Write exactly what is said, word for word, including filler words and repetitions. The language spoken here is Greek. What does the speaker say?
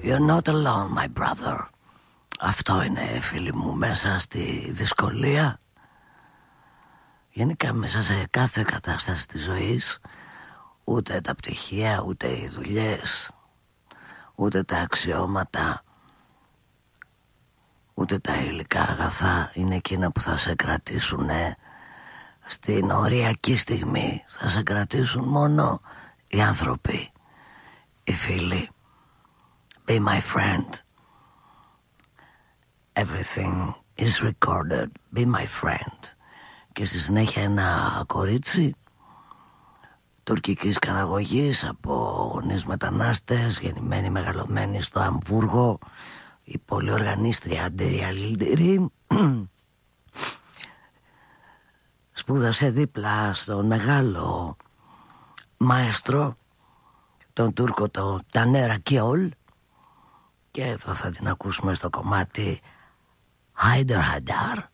You're not alone, my brother. Αυτό είναι, φίλοι μου, μέσα στη δυσκολία. Γενικά μέσα σε κάθε κατάσταση της ζωής, ούτε τα πτυχία, ούτε οι δουλειές, ούτε τα αξιώματα, ούτε τα υλικά αγαθά είναι εκείνα που θα σε κρατήσουν στην οριακή στιγμή. Θα σε κρατήσουν μόνο οι άνθρωποι, οι φίλοι. Be my friend. Everything is recorded. Be my friend. Και στη συνέχεια ένα κορίτσι τουρκικής καταγωγής, από γονείς μετανάστες, γεννημένη μεγαλωμένη στο Αμβούργο, η πολυοργανίστρια Αντέρια Λίλτερη, σπούδασε δίπλα στον μεγάλο μαέστρο, τον Τούρκο, τον Τανέρ Ακιόλ, και εδώ θα την ακούσουμε στο κομμάτι Χάιντερ Χαντάρ.